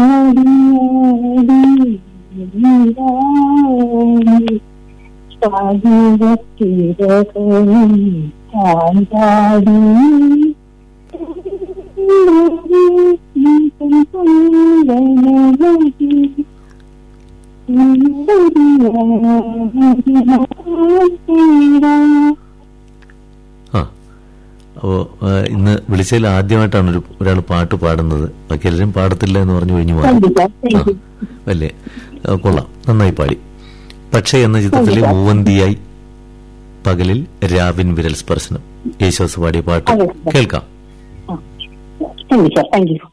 അപ്പോ ഇന്ന് വിളിച്ചതിൽ ആദ്യമായിട്ടാണ് ഒരാൾ പാട്ട് പാടുന്നത്. ബാക്കി എല്ലാവരും പാടത്തില്ല എന്ന് പറഞ്ഞു കഴിഞ്ഞു മാറി. അല്ലേ, കൊള്ളാം, നന്നായി പാടി. പക്ഷേ എന്ന ചിത്രത്തിലെ മൂവന്തിയായി, പകലിൽ രാവിൻ വിരൽ സ്പർശനം, യേശുദാസ് പാടിയ പാട്ട് കേൾക്കാം. Thank you.